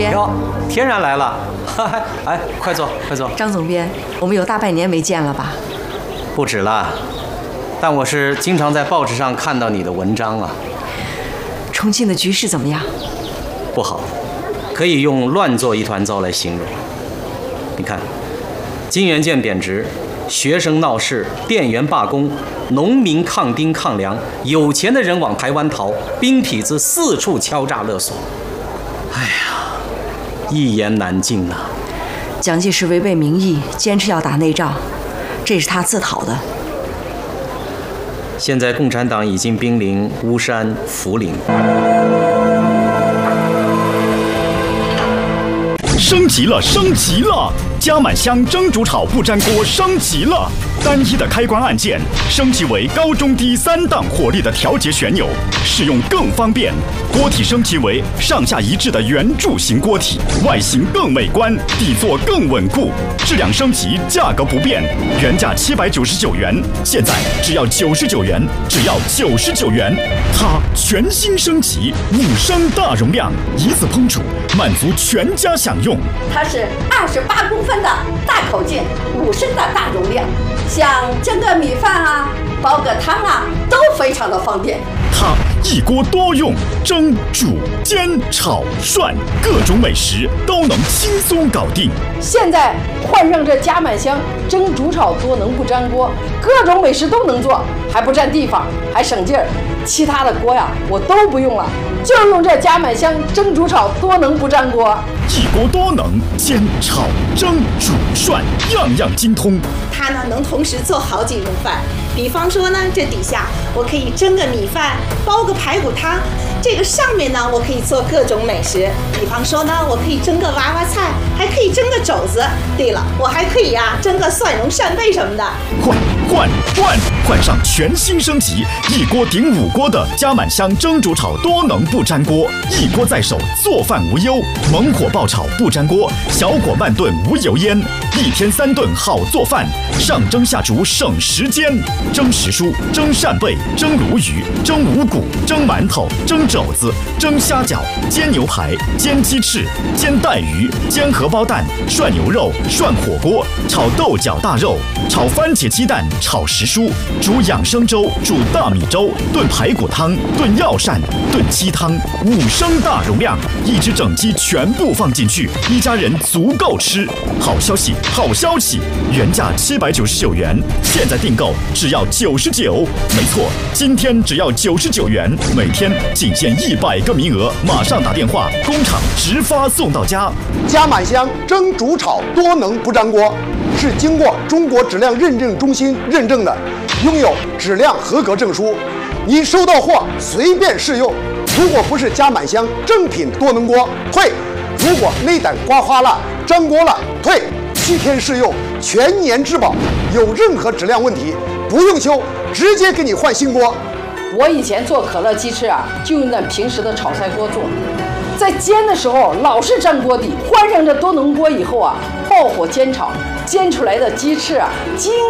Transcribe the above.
编。 哟，天然来了，哎，快坐，快坐。 张总编，我们有大半年没见了吧？ 不止了，但我是经常在报纸上看到你的文章啊。 重庆的局势怎么样？ 不好，可以用乱作一团糟来形容。你看，金元券贬值，学生闹事，店员罢工，农民抗丁抗粮，有钱的人往台湾逃，兵痞子四处敲诈勒索。哎呀，一言难尽啊！ 蒋介石违背民意，坚持要打内仗，这是他自讨的。 现在共产党已经兵临巫山、涪陵。 升级了，升级了！加满香蒸煮炒不粘锅升级了，单一的开关按键升级为高中低3档火力的调节旋钮，使用更方便。锅体升级为上下一致的圆柱形锅体，外形更美观，底座更稳固。质量升级，价格不变，原价799元，现在只要99元，只要99元。它全新升级，5升大容量，一次烹煮，满足全家享用。 它是28公分的大口径，5升的大容量，像蒸个米饭啊、煲个汤啊，都非常的方便。 它一锅多用，蒸、煮、煎、炒、涮，各种美食都能轻松搞定。 现在换上这加满香蒸、煮、炒多能不粘锅，各种美食都能做，还不占地方，还省劲儿。其他的锅呀，我都不用了，就用这加满香蒸、煮、炒多能不粘锅。 一锅多能，煎、炒、蒸、煮、涮，样样精通。 它呢能同时做好几种饭，比方说呢，这底下我可以蒸个米饭，煲个排骨汤；这个上面呢，我可以做各种美食，比方说呢，我可以蒸个娃娃菜，还可以蒸个肘子。对了，我还可以蒸个蒜蓉扇贝什么的。 换上全新升级，一锅顶5锅的加满香蒸煮炒多能不粘锅，一锅在手，做饭无忧。猛火爆炒不粘锅，小火慢炖无油烟，1天3顿好做饭，上蒸下煮省时间。蒸时蔬、蒸扇贝、蒸鲈鱼、蒸五谷、蒸馒头、蒸肘子、蒸虾饺、煎牛排、煎鸡翅、煎带鱼、煎荷包蛋、涮牛肉、涮火锅、炒豆角大肉、炒番茄鸡蛋、炒时蔬、煮养生粥、煮大米粥、炖排骨汤、炖药膳、炖鸡汤，5升大容量，一只整鸡全部放进去，一家人足够吃。好消息，好消息！原价799元，现在订购只要99。没错，今天只要99元，每天仅限100个名额，马上打电话，工厂直发送到家。 加满香蒸煮炒多能不粘锅，是经过中国质量认证中心认证的，拥有质量合格证书。你收到货随便试用，如果不是加满香正品多能锅，退；如果内胆刮花了、粘锅了，退。7天试用，全年质保，有任何质量问题不用修，直接给你换新锅。 我以前做可乐鸡翅就用那平时的炒菜锅做，在煎的时候老是粘锅底，换上这多能锅以后爆火煎炒，煎出来的鸡翅